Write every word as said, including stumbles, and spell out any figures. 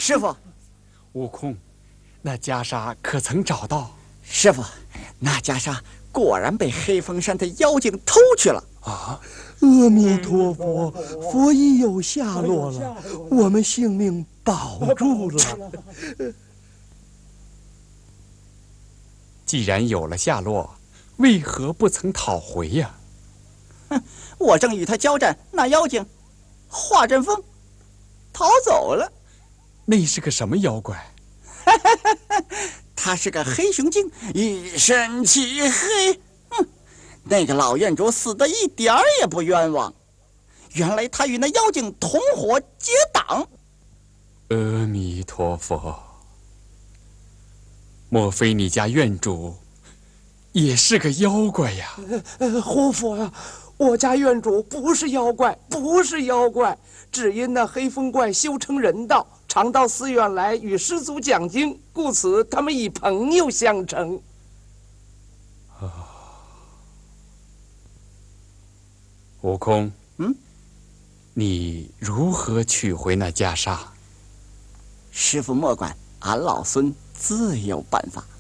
师傅， 悟空，那袈裟可曾找到？ 师傅，那袈裟果然被黑风山的妖精偷去了。 啊！ 阿弥陀佛，佛已有下落了，我们性命保住了。 既然有了下落，为何不曾讨回呀？ 哼，我正与他交战，那妖精化阵风逃走了。 那是个什么妖怪？ 他是个黑熊精，一身漆黑。哼，那个老院主死的一点儿也不冤枉。原来他与那妖精同伙结党。 阿弥陀佛，莫非你家院主也是个妖怪呀？ 呃，活佛呀，我家院主不是妖怪，不是妖怪，只因那黑风怪修成人道，常到寺院来与师祖讲经，故此他们以朋友相称。 啊，悟空， 嗯， 你如何取回那袈裟？ 师傅莫管，俺老孙自有办法。